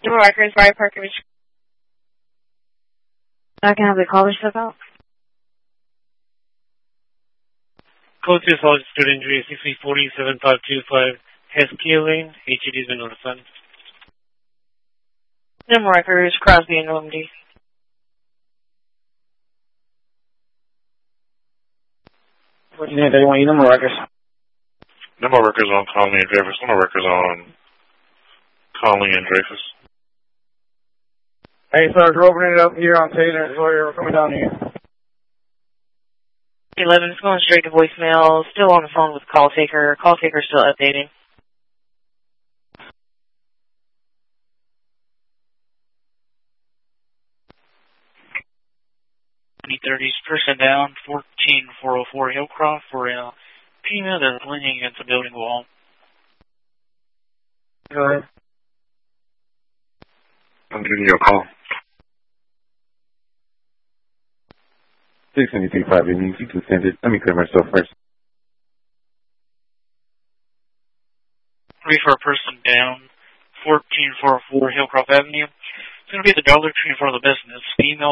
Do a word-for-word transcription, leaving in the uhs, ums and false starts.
Number records, Briar Parker. I can have the caller step out. Code two, solid student injury, six three four zero seven five two five, Heskia Lane, H E D has been notified. Number records, Crosby and Normandy. Yeah, they want you number records. Number records on Conley and Dreyfus. Number records on Conley and Dreyfus. Hey, sir, we're opening it up here on Taylor. That's why we're coming down here. eleven is going straight to voicemail. Still on the phone with call taker. Call taker still updating. twenty thirties, person down, fourteen four oh four Hillcroft for a Pima that's leaning against a building wall. Go ahead. I'm giving you a call. six seventy-three five, it means you can send it. Let me clear myself first. Three for a person down, fourteen four oh four Hillcroft Avenue. It's going to be the Dollar Tree for the business. Female